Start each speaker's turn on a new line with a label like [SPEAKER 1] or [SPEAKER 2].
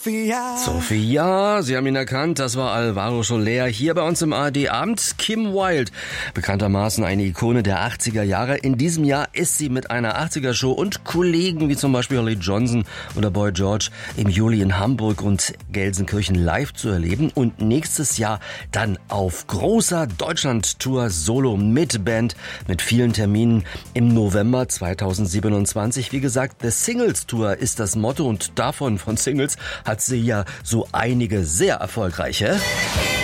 [SPEAKER 1] Sophia, Sie haben ihn erkannt, das war Alvaro Soler hier bei uns im ARD-Abend. Kim Wilde, bekanntermaßen eine Ikone der 80er Jahre. In diesem Jahr ist sie mit einer 80er-Show und Kollegen wie zum Beispiel Holly Johnson oder Boy George im Juli in Hamburg und Gelsenkirchen live zu erleben und nächstes Jahr dann auf großer Deutschland-Tour solo mit Band mit vielen Terminen im November 2027. Wie gesagt, The Singles Tour ist das Motto und davon von Singles hat sie ja so einige sehr erfolgreiche.